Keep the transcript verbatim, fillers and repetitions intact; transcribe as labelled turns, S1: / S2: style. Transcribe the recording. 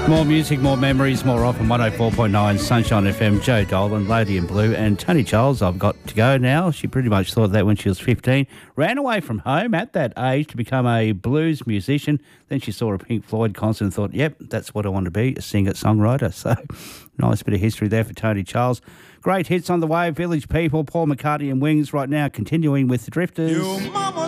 S1: More music, more memories, more often. one oh four point nine Sunshine F M. Joe Dolan, Lady in Blue, and Tony Charles. I've got to go now. She pretty much thought that when she was fifteen. Ran away from home at that age to become a blues musician. Then she saw a Pink Floyd concert and thought, yep, that's what I want to be, a singer-songwriter. So nice bit of history there for Tony Charles. Great hits on the way. Village People, Paul McCartney and Wings right now, continuing with the Drifters.